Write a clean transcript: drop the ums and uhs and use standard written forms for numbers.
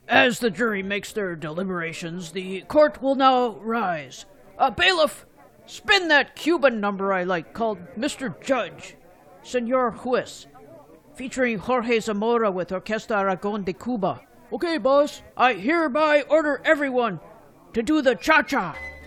As the jury makes their deliberations, the court will now rise. Bailiff, spin that Cuban number I like called Mr. Judge, Senor Juez, featuring Jorge Zamora with Orquesta Aragon de Cuba. Okay, boss. I hereby order everyone to do the cha-cha.